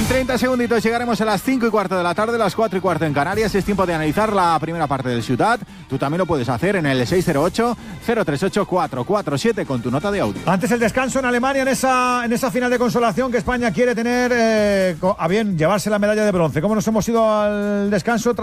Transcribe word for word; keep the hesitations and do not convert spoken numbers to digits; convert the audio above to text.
treinta segunditos llegaremos a las cinco y cuarto de la tarde, las cuatro y cuarto en Canarias. Es tiempo de analizar la primera parte del Ciutat. Tú también lo puedes hacer en el seis cero ocho, cero tres ocho, cuatro cuatro siete con tu nota de audio. Antes el descanso en Alemania, en esa, en esa final de consolación que España quiere tener eh, a bien llevarse la medalla de bronce. ¿Cómo nos hemos ido al descanso?